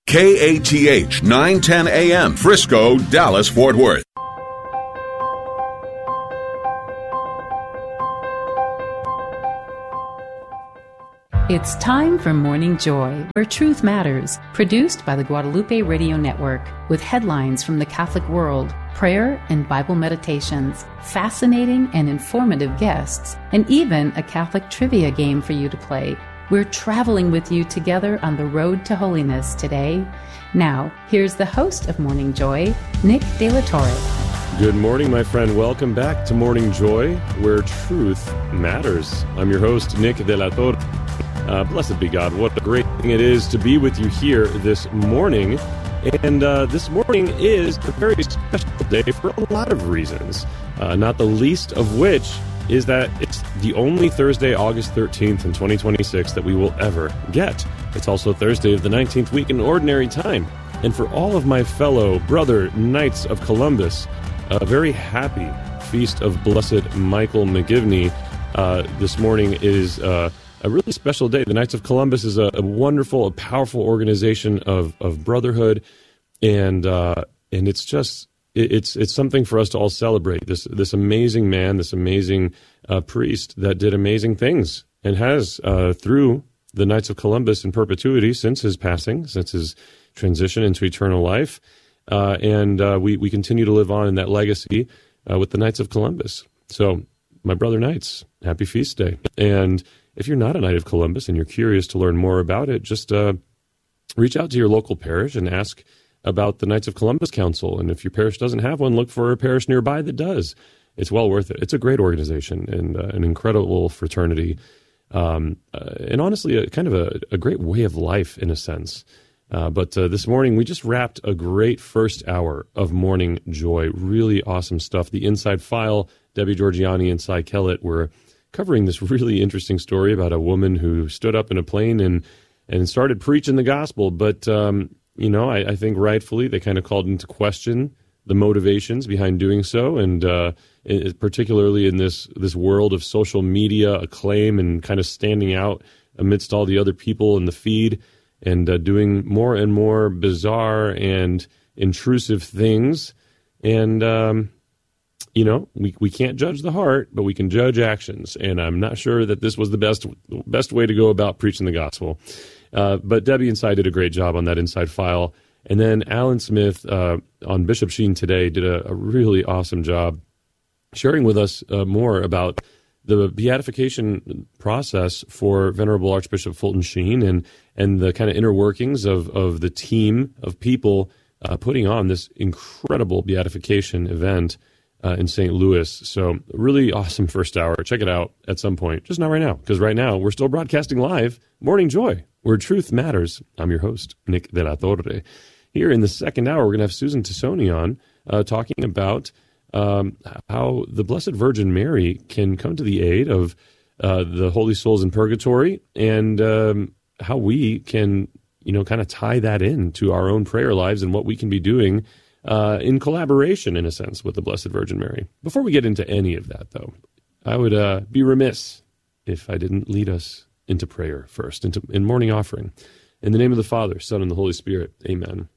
KATH 910 AM, Frisco, Dallas, Fort Worth. It's time for Morning Joy, where truth matters, produced by the Guadalupe Radio Network, with headlines from the Catholic world, prayer and Bible meditations, fascinating and informative guests, and even a Catholic trivia game for you to play. We're traveling with you together on the road to holiness today. Now, here's the host of Morning Joy, Nick De La Torre. Good morning, my friend. Welcome back to Morning Joy, where truth matters. I'm your host, Nick De La Torre. Blessed be God. What a great thing it is to be with you here this morning. And this morning is a very special day for a lot of reasons, not the least of which is that it's the only Thursday, August 13th in 2026 that we will ever get. It's also Thursday of the 19th week in Ordinary Time. And for all of my fellow brother Knights of Columbus, a very happy Feast of Blessed Michael McGivney. This morning is a really special day. The Knights of Columbus is a wonderful, a powerful organization of brotherhood, and it's just it's something for us to all celebrate. This amazing man, this amazing priest that did amazing things and has through the Knights of Columbus in perpetuity since his passing, since his transition into eternal life, and we continue to live on in that legacy with the Knights of Columbus. So, my brother Knights, happy feast day. And if you're not a Knight of Columbus and you're curious to learn more about it, just reach out to your local parish and ask about the Knights of Columbus Council. And if your parish doesn't have one, look for a parish nearby that does. It's well worth it. It's a great organization and an incredible fraternity. And honestly, a kind of a great way of life in a sense. But this morning, we just wrapped a great first hour of Morning Joy. Really awesome stuff. The Inside File, Debbie Georgiani and Cy Kellett were covering this really interesting story about a woman who stood up in a plane and started preaching the gospel. But, I think rightfully they kind of called into question the motivations behind doing so. And particularly in this world of social media acclaim and kind of standing out amidst all the other people in the feed and doing more and more bizarre and intrusive things. And, we can't judge the heart, but we can judge actions. And I'm not sure that this was the best way to go about preaching the gospel. But Debbie and Cy did a great job on that Inside File. And then Alan Smith on Bishop Sheen Today did a really awesome job sharing with us more about the beatification process for Venerable Archbishop Fulton Sheen and the kind of inner workings of the team of people putting on this incredible beatification event in St. Louis. So really awesome first hour. Check it out at some point. Just not right now, because right now we're still broadcasting live Morning Joy, where truth matters. I'm your host, Nick De La Torre. Here in the second hour, we're going to have Susan Tassoni on talking about how the Blessed Virgin Mary can come to the aid of the holy souls in purgatory and how we can, kind of tie that in to our own prayer lives and what we can be doing in collaboration, in a sense, with the Blessed Virgin Mary. Before we get into any of that, though, I would be remiss if I didn't lead us into prayer first, in morning offering. In the name of the Father, Son, and the Holy Spirit, amen.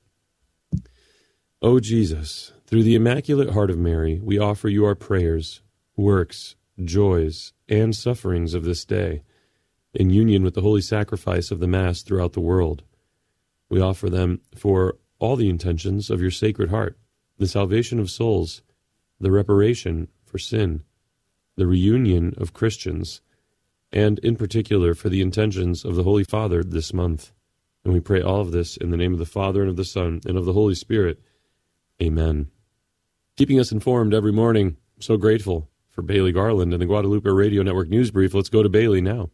O Jesus, through the Immaculate Heart of Mary, we offer you our prayers, works, joys, and sufferings of this day, in union with the holy sacrifice of the Mass throughout the world. We offer them for all the intentions of your Sacred Heart, the salvation of souls, the reparation for sin, the reunion of Christians, and in particular for the intentions of the Holy Father this month. And we pray all of this in the name of the Father, and of the Son, and of the Holy Spirit. Amen. Keeping us informed every morning, I'm so grateful for Bailey Garland and the Guadalupe Radio Network News Brief. Let's go to Bailey now.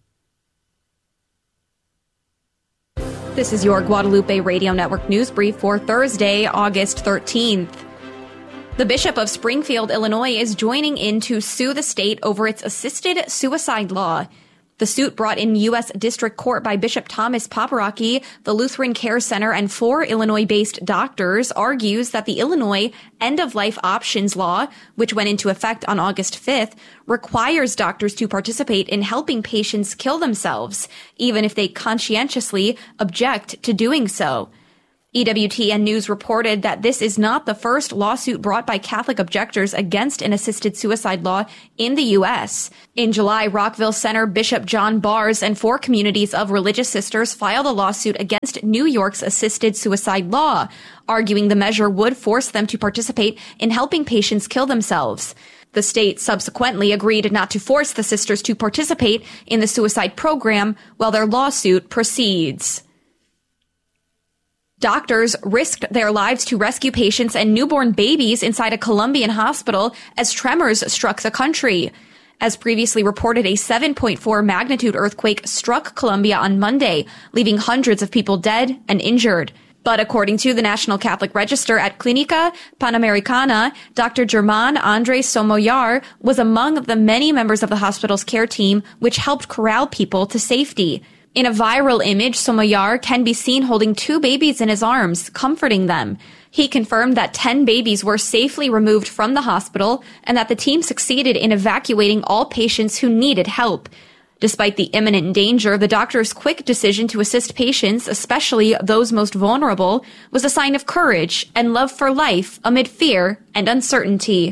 This is your Guadalupe Radio Network News Brief for Thursday, August 13th. The Bishop of Springfield, Illinois, is joining in to sue the state over its assisted suicide law. The suit, brought in U.S. District Court by Bishop Thomas Paparocki, the Lutheran Care Center, and 4 Illinois-based doctors, argues that the Illinois End-of-Life Options Law, which went into effect on August 5th, requires doctors to participate in helping patients kill themselves, even if they conscientiously object to doing so. EWTN News reported that this is not the first lawsuit brought by Catholic objectors against an assisted suicide law in the U.S. In July, Rockville Center Bishop John Bars and 4 communities of religious sisters filed a lawsuit against New York's assisted suicide law, arguing the measure would force them to participate in helping patients kill themselves. The state subsequently agreed not to force the sisters to participate in the suicide program while their lawsuit proceeds. Doctors risked their lives to rescue patients and newborn babies inside a Colombian hospital as tremors struck the country. As previously reported, a 7.4 magnitude earthquake struck Colombia on Monday, leaving hundreds of people dead and injured. But according to the National Catholic Register at Clínica Panamericana, Dr. Germán Andrés Somoyar was among the many members of the hospital's care team which helped corral people to safety. In a viral image, Somoyar can be seen holding 2 babies in his arms, comforting them. He confirmed that 10 babies were safely removed from the hospital and that the team succeeded in evacuating all patients who needed help. Despite the imminent danger, the doctor's quick decision to assist patients, especially those most vulnerable, was a sign of courage and love for life amid fear and uncertainty.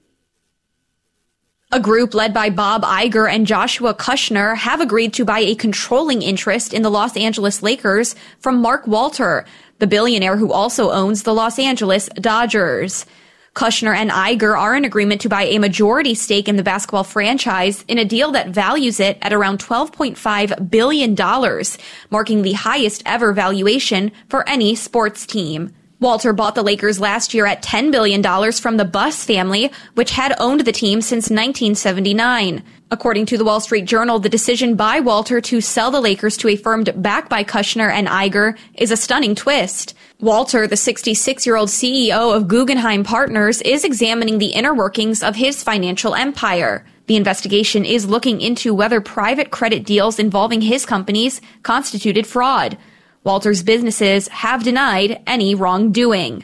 A group led by Bob Iger and Joshua Kushner have agreed to buy a controlling interest in the Los Angeles Lakers from Mark Walter, the billionaire who also owns the Los Angeles Dodgers. Kushner and Iger are in agreement to buy a majority stake in the basketball franchise in a deal that values it at around $12.5 billion, marking the highest ever valuation for any sports team. Walter bought the Lakers last year at $10 billion from the Buss family, which had owned the team since 1979. According to the Wall Street Journal, the decision by Walter to sell the Lakers to a firm backed by Kushner and Iger is a stunning twist. Walter, the 66-year-old CEO of Guggenheim Partners, is examining the inner workings of his financial empire. The investigation is looking into whether private credit deals involving his companies constituted fraud. Walter's businesses have denied any wrongdoing.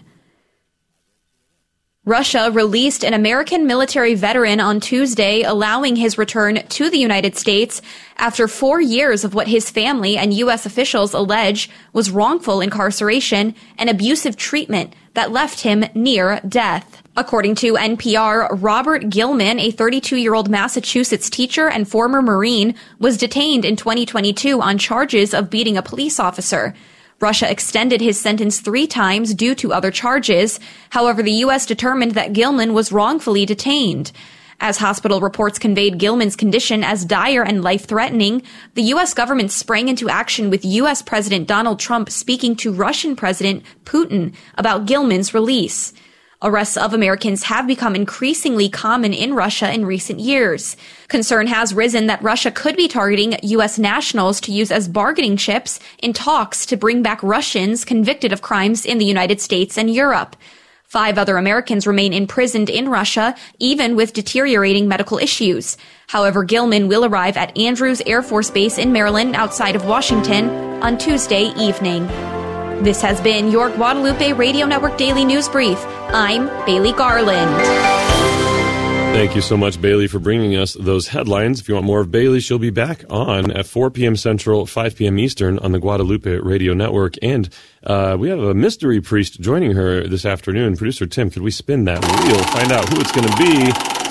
Russia released an American military veteran on Tuesday, allowing his return to the United States after 4 years of what his family and U.S. officials allege was wrongful incarceration and abusive treatment that left him near death. According to NPR, Robert Gilman, a 32-year-old Massachusetts teacher and former Marine, was detained in 2022 on charges of beating a police officer. Russia extended his sentence 3 times due to other charges. However, the U.S. determined that Gilman was wrongfully detained. As hospital reports conveyed Gilman's condition as dire and life-threatening, the U.S. government sprang into action with U.S. President Donald Trump speaking to Russian President Putin about Gilman's release. Arrests of Americans have become increasingly common in Russia in recent years. Concern has risen that Russia could be targeting U.S. nationals to use as bargaining chips in talks to bring back Russians convicted of crimes in the United States and Europe. 5 other Americans remain imprisoned in Russia, even with deteriorating medical issues. However, Gilman will arrive at Andrews Air Force Base in Maryland outside of Washington on Tuesday evening. This has been your Guadalupe Radio Network Daily News Brief. I'm Bailey Garland. Thank you so much, Bailey, for bringing us those headlines. If you want more of Bailey, she'll be back on at 4 p.m. Central, 5 p.m. Eastern on the Guadalupe Radio Network. And we have a mystery priest joining her this afternoon. Producer Tim, could we spin that wheel, find out who it's going to be?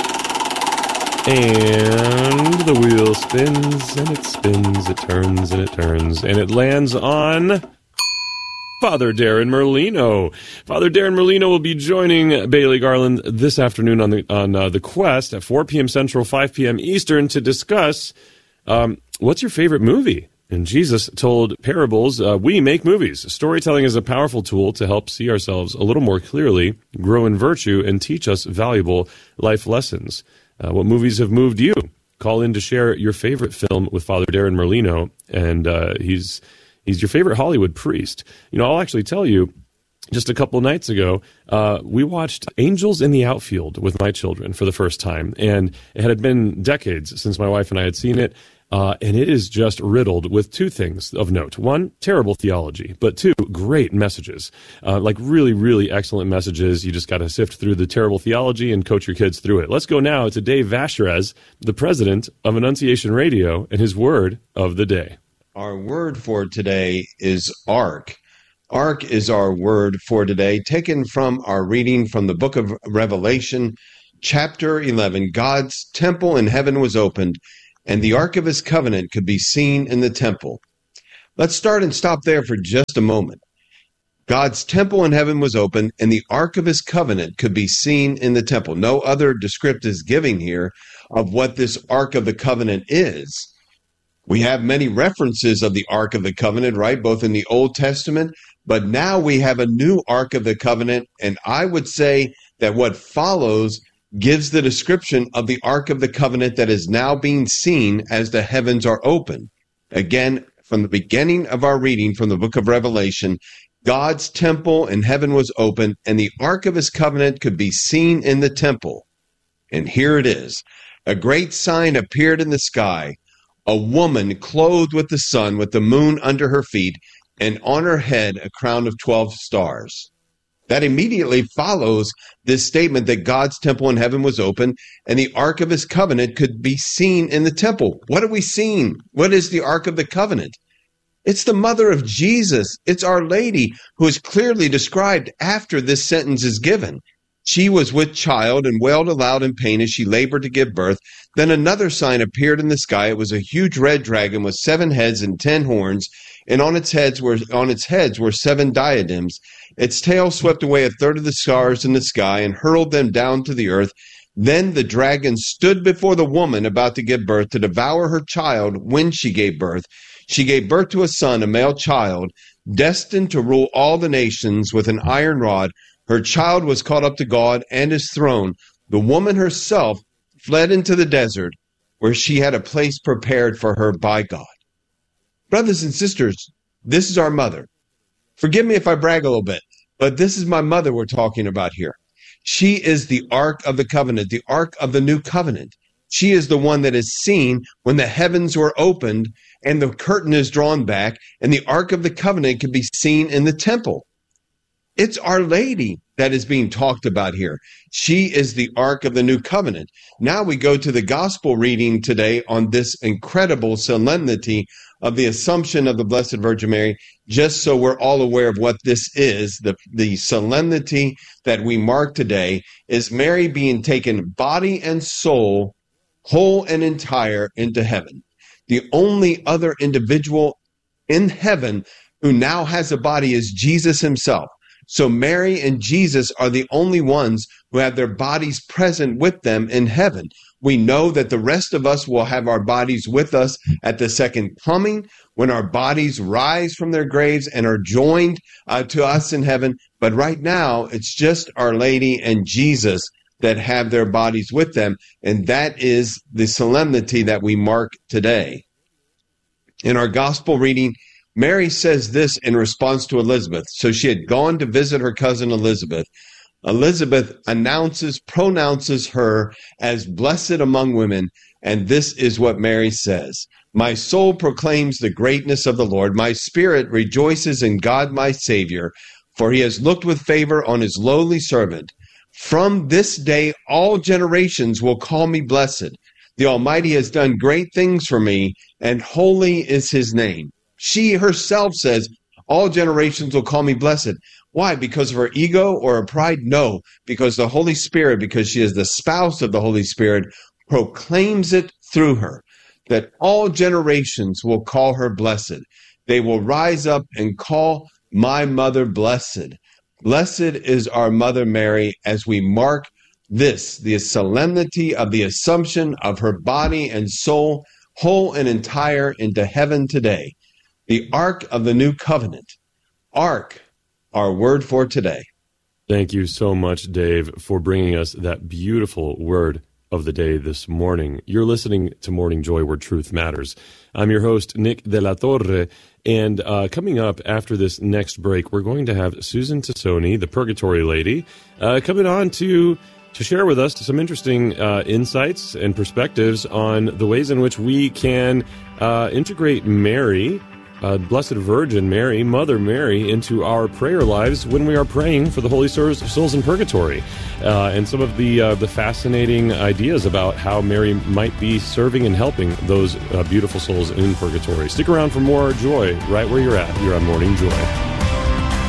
And the wheel spins, and it spins, it turns, and it turns, and it lands on Father Darren Merlino. Father Darren Merlino will be joining Bailey Garland this afternoon on the Quest at 4 p.m. Central, 5 p.m. Eastern to discuss what's your favorite movie. And Jesus told parables. We make movies. Storytelling is a powerful tool to help see ourselves a little more clearly, grow in virtue, and teach us valuable life lessons. What movies have moved you? Call in to share your favorite film with Father Darren Merlino, and he's your favorite Hollywood priest. You know, I'll actually tell you, just a couple nights ago, we watched Angels in the Outfield with my children for the first time. And it had been decades since my wife and I had seen it. And it is just riddled with 2 things of note. 1, terrible theology, but 2, great messages. Like really, really excellent messages. You just got to sift through the terrible theology and coach your kids through it. Let's go now to Dave Vashrez, the president of Annunciation Radio, and his word of the day. Our word for today is ark. Ark is our word for today, taken from our reading from the book of Revelation, chapter 11. God's temple in heaven was opened, and the Ark of his covenant could be seen in the temple. Let's start and stop there for just a moment. God's temple in heaven was opened, and the Ark of his covenant could be seen in the temple. No other description is given here of what this Ark of the covenant is. We have many references of the Ark of the Covenant, right, both in the Old Testament, but now we have a new Ark of the Covenant, and I would say that what follows gives the description of the Ark of the Covenant that is now being seen as the heavens are open. Again, from the beginning of our reading from the book of Revelation, God's temple in heaven was open, and the Ark of his covenant could be seen in the temple. And here it is. A great sign appeared in the sky, a woman clothed with the sun, with the moon under her feet, and on her head a crown of 12 stars. That immediately follows this statement that God's temple in heaven was open, and the Ark of his covenant could be seen in the temple. What are we seeing? What is the Ark of the covenant? It's the mother of Jesus. It's Our Lady, who is clearly described after this sentence is given. She was with child and wailed aloud in pain as she labored to give birth. Then another sign appeared in the sky. It was a huge red dragon with 7 heads and 10 horns, and on its heads were 7 diadems. Its tail swept away a third of the stars in the sky and hurled them down to the earth. Then the dragon stood before the woman about to give birth to devour her child when she gave birth. She gave birth to a son, a male child, destined to rule all the nations with an iron rod. Her child was caught up to God and his throne. The woman herself fled into the desert, where she had a place prepared for her by God. Brothers and sisters, this is our mother. Forgive me if I brag a little bit, but this is my mother we're talking about here. She is the Ark of the Covenant, the Ark of the New Covenant. She is the one that is seen when the heavens were opened and the curtain is drawn back, and the Ark of the Covenant can be seen in the temple. It's Our Lady that is being talked about here. She is the Ark of the New Covenant. Now we go to the gospel reading today on this incredible solemnity of the Assumption of the Blessed Virgin Mary, just so we're all aware of what this is. The solemnity that we mark today is Mary being taken body and soul, whole and entire, into heaven. The only other individual in heaven who now has a body is Jesus himself. So Mary and Jesus are the only ones who have their bodies present with them in heaven. We know that the rest of us will have our bodies with us at the second coming, when our bodies rise from their graves and are joined to us in heaven. But right now, it's just Our Lady and Jesus that have their bodies with them. And that is the solemnity that we mark today. In our gospel reading, Mary says this in response to Elizabeth. So she had gone to visit her cousin Elizabeth. Elizabeth pronounces her as blessed among women, and this is what Mary says. My soul proclaims the greatness of the Lord. My spirit rejoices in God my Savior, for he has looked with favor on his lowly servant. From this day all generations will call me blessed. The Almighty has done great things for me, and holy is his name. She herself says, all generations will call me blessed. Why? Because of her ego or her pride? No, because the Holy Spirit, because she is the spouse of the Holy Spirit, proclaims it through her, that all generations will call her blessed. They will rise up and call my mother blessed. Blessed is our Mother Mary as we mark this, the solemnity of the Assumption of her body and soul, whole and entire, into heaven today. The Ark of the New Covenant. Ark, our word for today. Thank you so much, Dave, for bringing us that beautiful word of the day this morning. You're listening to Morning Joy, where truth matters. I'm your host, Nick de la Torre, and coming up after this next break, we're going to have Susan Tassoni, the Purgatory Lady, coming on to share with us some interesting insights and perspectives on the ways in which we can integrate Mary, Blessed Virgin Mary, Mother Mary, into our prayer lives when we are praying for the holy souls in purgatory, and some of the fascinating ideas about how Mary might be serving and helping those beautiful souls in purgatory. Stick around for more joy right where you're at. You're on Morning Joy.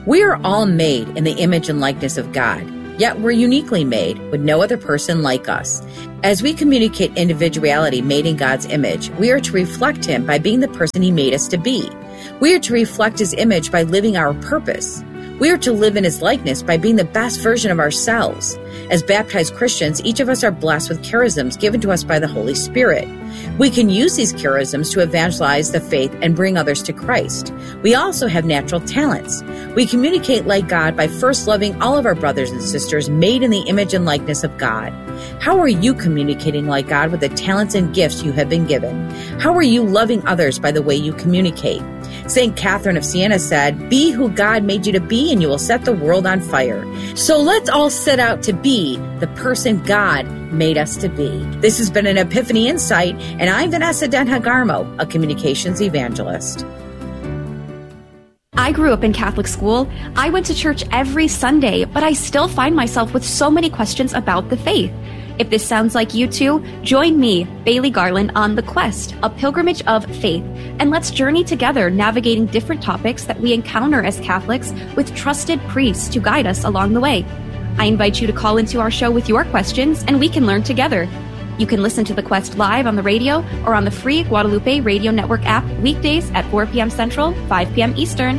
We are all made in the image and likeness of God, yet we're uniquely made with no other person like us. As we communicate individuality made in God's image, we are to reflect Him by being the person He made us to be. We are to reflect His image by living our purpose. We are to live in His likeness by being the best version of ourselves. As baptized Christians, each of us are blessed with charisms given to us by the Holy Spirit. We can use these charisms to evangelize the faith and bring others to Christ. We also have natural talents. We communicate like God by first loving all of our brothers and sisters made in the image and likeness of God. How are you communicating like God with the talents and gifts you have been given? How are you loving others by the way you communicate? St. Catherine of Siena said, "Be who God made you to be and you will set the world on fire." So let's all set out to be the person God made us to be. This has been an Epiphany Insight, and I'm Vanessa Denhagarmo, a communications evangelist. I grew up in Catholic school. I went to church every Sunday, but I still find myself with so many questions about the faith. If this sounds like you too, join me, Bailey Garland, on The Quest, a pilgrimage of faith, and let's journey together navigating different topics that we encounter as Catholics with trusted priests to guide us along the way. I invite you to call into our show with your questions, and we can learn together. You can listen to The Quest live on the radio or on the free Guadalupe Radio Network app weekdays at 4 p.m. Central, 5 p.m. Eastern.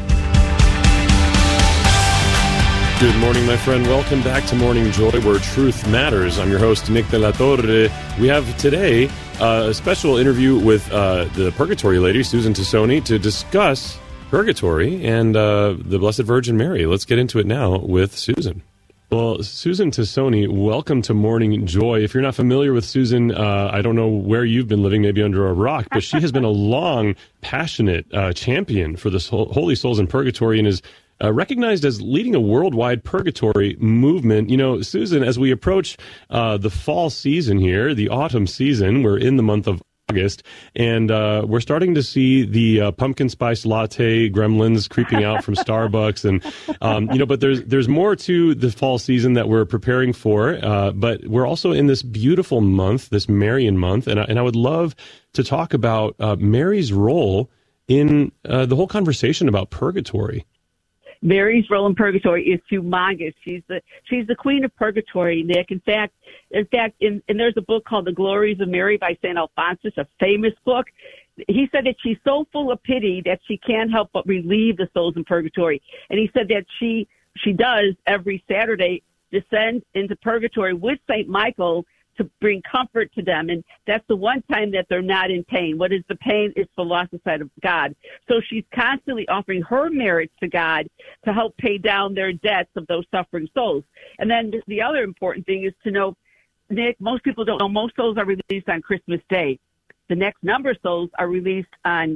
Good morning, my friend. Welcome back to Morning Joy, where truth matters. I'm your host, Nick de la Torre. We have today a special interview with the Purgatory lady, Susan Tassone, to discuss Purgatory and the Blessed Virgin Mary. Let's get into it now with Susan. Well, Susan Tassone, welcome to Morning Joy. If you're not familiar with Susan, I don't know where you've been living, maybe under a rock, but she has been a long, passionate champion for the Holy Souls in Purgatory and is recognized as leading a worldwide purgatory movement. You know, Susan, as we approach the fall season here, the autumn season, we're in the month of August, and we're starting to see the pumpkin spice latte gremlins creeping out from Starbucks, and but there's more to the fall season that we're preparing for. But we're also in this beautiful month, this Marian month, and I would love to talk about Mary's role in the whole conversation about purgatory. Mary's role in purgatory is humongous. She's the queen of purgatory, Nick. In fact, and there's a book called The Glories of Mary by St. Alphonsus, a famous book. He said that she's so full of pity that she can't help but relieve the souls in purgatory. And he said that she does every Saturday descend into purgatory with St. Michael to bring comfort to them. And that's the one time that they're not in pain. What is the pain? It's the lost sight of God. So she's constantly offering her merits to God to help pay down their debts of those suffering souls. And then the other important thing is to know, Nick, most people don't know, most souls are released on Christmas Day. The next number of souls are released on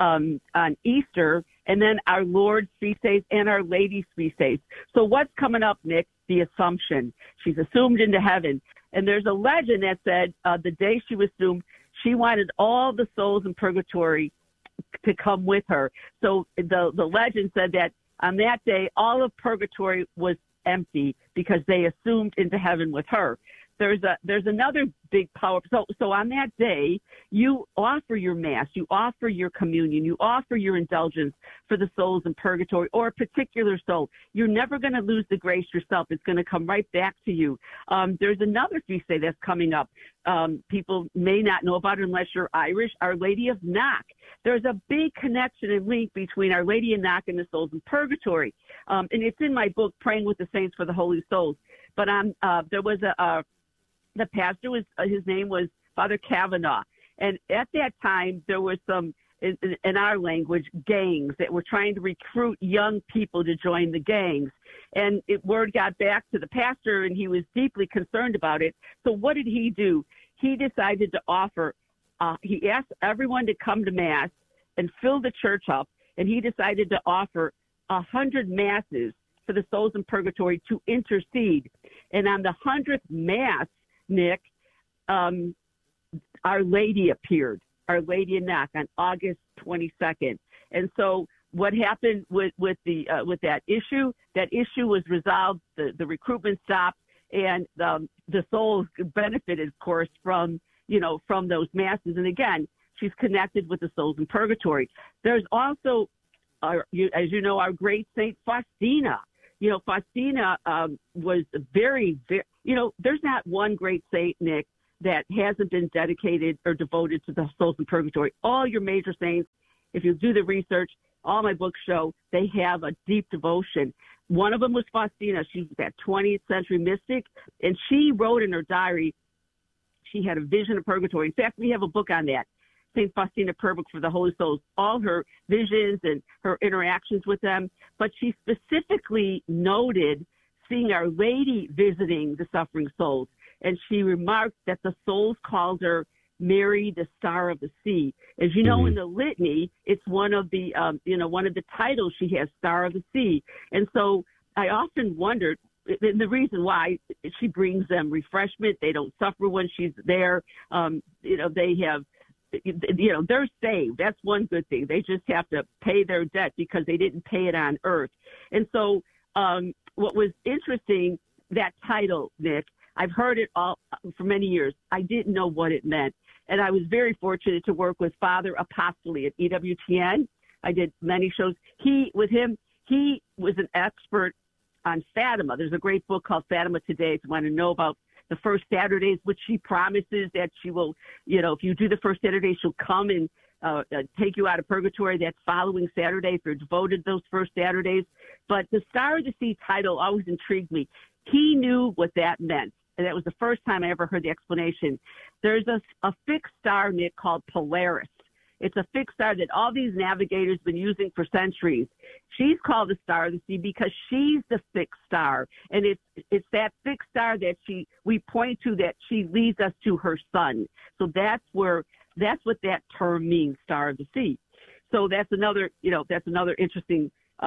Easter, and then our Lord's feast days and Our Lady's feast days. So what's coming up, Nick? The Assumption. She's assumed into heaven. And there's a legend that said the day she was assumed, she wanted all the souls in purgatory to come with her. So the legend said that on that day, all of purgatory was empty because they assumed into heaven with her. There's another big power. So on that day, you offer your mass, you offer your communion, you offer your indulgence for the souls in purgatory or a particular soul. You're never going to lose the grace yourself. It's going to come right back to you. There's another feast day that's coming up. People may not know about it unless you're Irish, Our Lady of Knock. There's a big connection and link between Our Lady of Knock and the souls in purgatory. And it's in my book, Praying with the Saints for the Holy Souls. But there was the pastor his name was Father Kavanaugh. And at that time, there was some, in our language, gangs that were trying to recruit young people to join the gangs. And word got back to the pastor, and he was deeply concerned about it. So what did he do? He decided to offer, he asked everyone to come to Mass and fill the church up, and he decided to offer 100 Masses for the souls in purgatory to intercede. And on the 100th Mass, Nick, Our Lady appeared, Our Lady of Knock, on August 22nd. And so what happened with that issue? That issue was resolved. The recruitment stopped, and the souls benefited, of course, from those masses. And again, she's connected with the souls in purgatory. There's also as you know, our great Saint Faustina. Faustina was very, very, there's not one great saint, Nick, that hasn't been dedicated or devoted to the souls in purgatory. All your major saints, if you do the research, all my books show they have a deep devotion. One of them was Faustina. She was that 20th century mystic, and she wrote in her diary she had a vision of purgatory. In fact, we have a book on that, St. Faustina Prayer Book for the Holy Souls, all her visions and her interactions with them. But she specifically noted seeing Our Lady visiting the suffering souls. And she remarked that the souls called her Mary, the Star of the Sea. As you know, in the litany, it's one of the, one of the titles she has, Star of the Sea. And so I often wondered, and the reason why she brings them refreshment, they don't suffer when she's there. They have, they're saved. That's one good thing. They just have to pay their debt because they didn't pay it on earth. And so, what was interesting, that title, Nick, I've heard it all for many years. I didn't know what it meant. And I was very fortunate to work with Father Apostoli at EWTN. I did many shows. He was an expert on Fatima. There's a great book called Fatima Today if you want to know about the first Saturdays, which she promises that she will, if you do the first Saturday, she'll come and take you out of purgatory that following Saturday if you're devoted those first Saturdays. But the Star of the Sea title always intrigued me. He knew what that meant. And that was the first time I ever heard the explanation. There's a fixed star, Nick, called Polaris. It's a fixed star that all these navigators have been using for centuries. She's called the Star of the Sea because she's the fixed star. And it's that fixed star that we point to, that she leads us to her son. So that's what that term means, Star of the Sea. So that's another interesting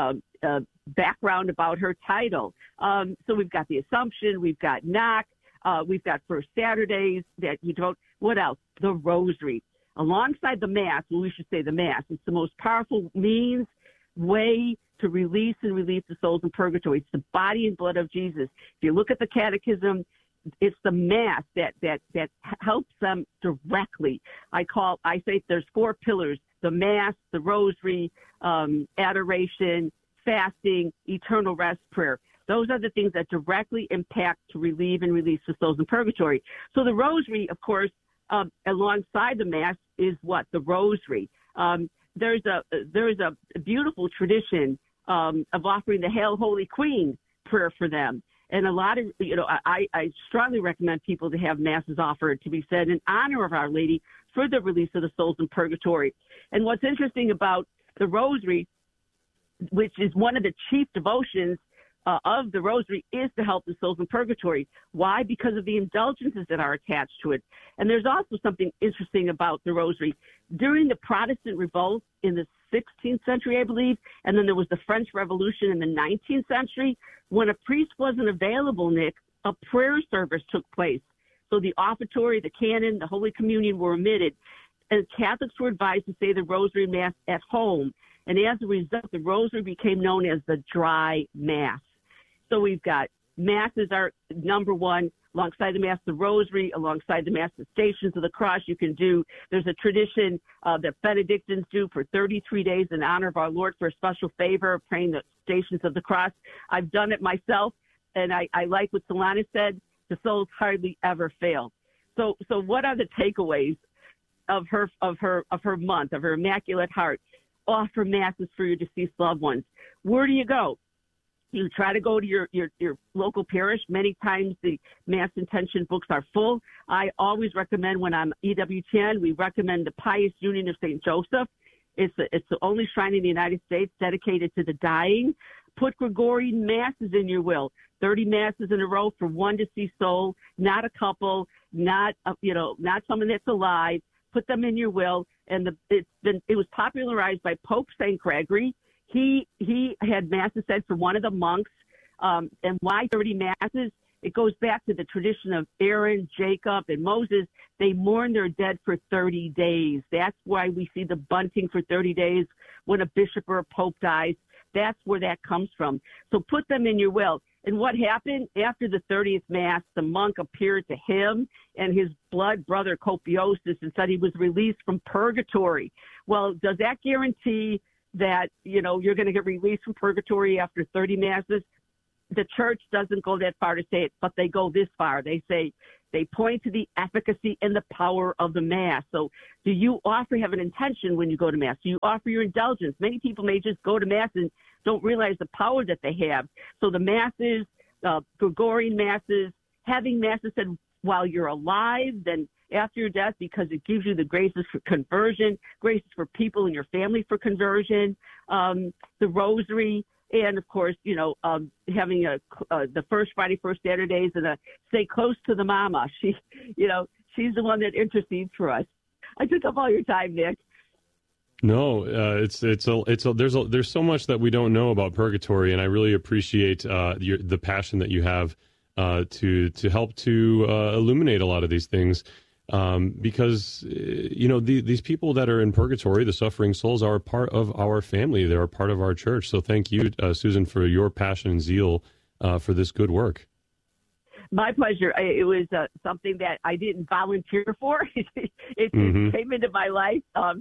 background about her title. So we've got the Assumption, we've got Knock, we've got First Saturdays that you don't. What else? The Rosary. Alongside the Mass, well, we should say the Mass, it's the most powerful way to release and relieve the souls in purgatory. It's the body and blood of Jesus. If you look at the Catechism, it's the Mass that helps them directly. I say there's 4 pillars: the Mass, the Rosary, adoration, fasting, eternal rest, prayer. Those are the things that directly impact to relieve and release the souls in purgatory. So the Rosary, of course, alongside the Mass is what? The Rosary. There's a beautiful tradition of offering the Hail Holy Queen prayer for them. And a lot of, I strongly recommend people to have masses offered to be said in honor of Our Lady for the release of the souls in purgatory. And what's interesting about the Rosary, which is one of the chief devotions of the Rosary, is to help the souls in purgatory. Why? Because of the indulgences that are attached to it. And there's also something interesting about the Rosary. During the Protestant revolt in the 16th century, I believe, and then there was the French Revolution in the 19th century, when a priest wasn't available, Nick, a prayer service took place. So the offertory, the canon, the Holy Communion were omitted. And Catholics were advised to say the Rosary Mass at home. And as a result, the Rosary became known as the dry Mass. So we've got Masses are number one. Alongside the Mass, the Rosary. Alongside the Mass, the Stations of the Cross. There's a tradition that Benedictines do for 33 days in honor of our Lord for a special favor, praying the Stations of the Cross. I've done it myself, and I like what Solana said, the souls hardly ever fail. So what are the takeaways of her month, of her Immaculate Heart? Offer Masses for your deceased loved ones. Where do you go? You try to go to your local parish. Many times the Mass intention books are full. I always recommend, when I'm EWTN, we recommend the Pious Union of St. Joseph. It's the only shrine in the United States dedicated to the dying. Put Gregorian Masses in your will. 30 Masses in a row for one deceased soul, not a couple, not someone that's alive. Put them in your will. And it was popularized by Pope St. Gregory. He had Masses said for one of the monks. And why 30 Masses? It goes back to the tradition of Aaron, Jacob, and Moses. They mourn their dead for 30 days. That's why we see the bunting for 30 days when a bishop or a pope dies. That's where that comes from. So put them in your will. And what happened after the 30th Mass? The monk appeared to him and his blood brother Copiosus and said he was released from purgatory. Well, does that guarantee that, you're going to get released from purgatory after 30 masses. The church doesn't go that far to say it, but they go this far. They point to the efficacy and the power of the Mass. So do you have an intention when you go to Mass? Do you offer your indulgence? Many people may just go to Mass and don't realize the power that they have. So the Masses, Gregorian Masses, having Masses said while you're alive, then after your death, because it gives you the graces for conversion, graces for people in your family for conversion, the Rosary, and of course, having the first Friday, first Saturdays, and stay close to the Mama. She's the one that intercedes for us. I took up all your time, Nick. No, there's so much that we don't know about purgatory, and I really appreciate the passion that you have to help to illuminate a lot of these things. Because these people that are in purgatory, the suffering souls, are a part of our family. They're a part of our church. So thank you, Susan, for your passion and zeal for this good work. My pleasure. It was something that I didn't volunteer for. It came into my life.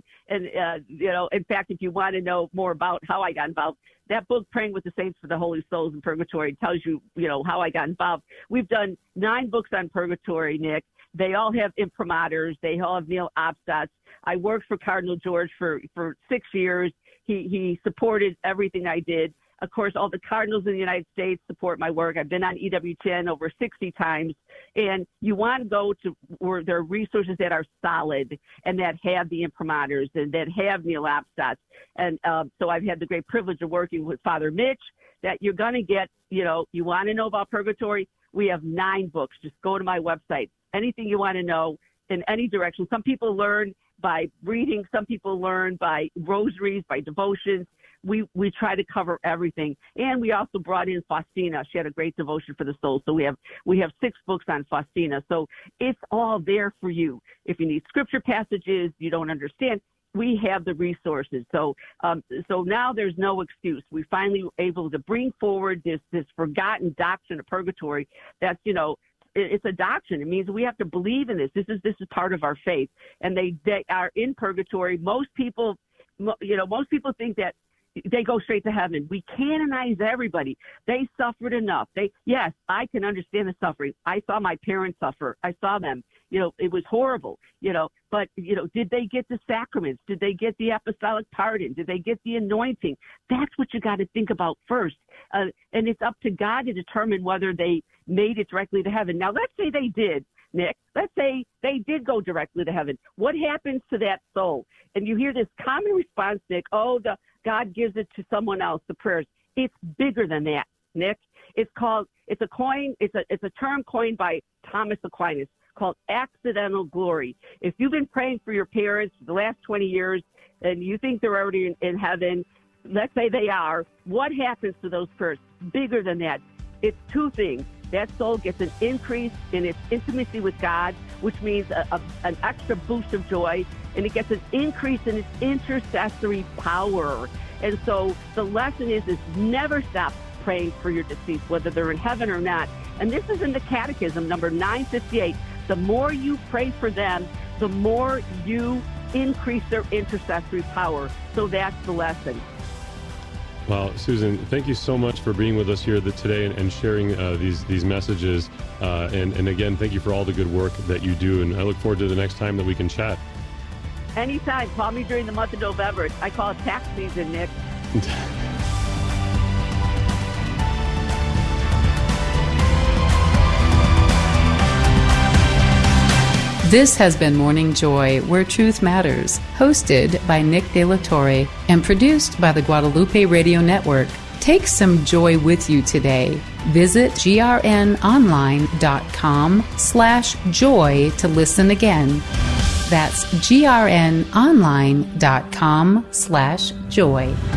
In fact, if you want to know more about how I got involved, that book, Praying with the Saints for the Holy Souls in Purgatory, tells you, how I got involved. We've done 9 books on purgatory, Nick. They all have imprimaturs. They all have Neil Obstats. I worked for Cardinal George for 6 years. He supported everything I did. Of course, all the cardinals in the United States support my work. I've been on EWTN over 60 times. And you want to go to where there are resources that are solid and that have the imprimaturs and that have Neil Obstats. And so I've had the great privilege of working with Father Mitch, that you're going to get, you want to know about purgatory. We have 9 books. Just go to my website. Anything you want to know in any direction. Some people learn by reading. Some people learn by rosaries, by devotions. We try to cover everything. And we also brought in Faustina. She had a great devotion for the soul. So we have 6 books on Faustina. So it's all there for you. If you need scripture passages you don't understand, we have the resources. So now there's no excuse. We finally were able to bring forward this forgotten doctrine of purgatory. That's, it's a doctrine. It means we have to believe in this. This is part of our faith. And they are in purgatory. Most people think that they go straight to heaven. We canonize everybody. They suffered enough. Yes, I can understand the suffering. I saw my parents suffer. I saw them. It was horrible, but, did they get the sacraments? Did they get the apostolic pardon? Did they get the anointing? That's what you got to think about first. And it's up to God to determine whether they made it directly to heaven. Now, let's say they did, Nick. Let's say they did go directly to heaven. What happens to that soul? And you hear this common response, Nick, God gives it to someone else, the prayers. It's bigger than that, Nick. It's a term coined by Thomas Aquinas called accidental glory. If you've been praying for your parents for the last 20 years and you think they're already in heaven, let's say they are, what happens to those prayers? Bigger than that. It's 2 things. That soul gets an increase in its intimacy with God, which means an extra boost of joy, and it gets an increase in its intercessory power. And so the lesson is never stop praying for your deceased, whether they're in heaven or not. And this is in the Catechism, number 958. The more you pray for them, the more you increase their intercessory power. So that's the lesson. Well, Susan, thank you so much for being with us here today and sharing these messages. And again, thank you for all the good work that you do. And I look forward to the next time that we can chat. Anytime. Call me during the month of November. I call it tax season, Nick. This has been Morning Joy, Where Truth Matters, hosted by Nick De La Torre and produced by the Guadalupe Radio Network. Take some joy with you today. Visit grnonline.com/joy to listen again. That's grnonline.com/joy.